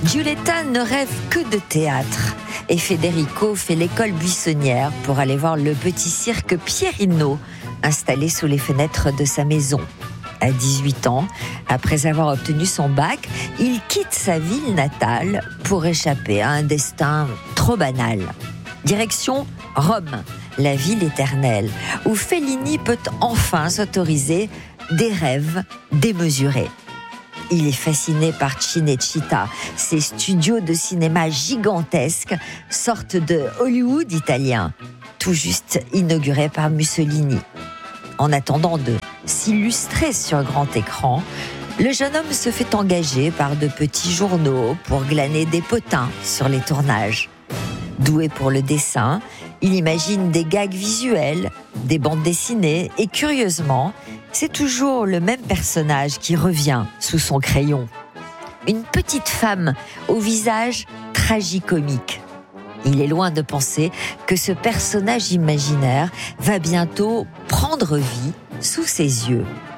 Giulietta ne rêve que de théâtre et Federico fait l'école buissonnière pour aller voir le petit cirque Pierino installé sous les fenêtres de sa maison. À 18 ans, après avoir obtenu son bac, il quitte sa ville natale pour échapper à un destin trop banal. Direction Rome, la ville éternelle, où Fellini peut enfin s'autoriser des rêves démesurés. Il est fasciné par Cinecittà, ces studios de cinéma gigantesques, sorte de Hollywood italien, tout juste inauguré par Mussolini. En attendant de s'illustrer sur grand écran, le jeune homme se fait engager par de petits journaux pour glaner des potins sur les tournages. Doué pour le dessin, il imagine des gags visuels, des bandes dessinées et curieusement, c'est toujours le même personnage qui revient sous son crayon. Une petite femme au visage tragicomique. Il est loin de penser que ce personnage imaginaire va bientôt prendre vie sous ses yeux.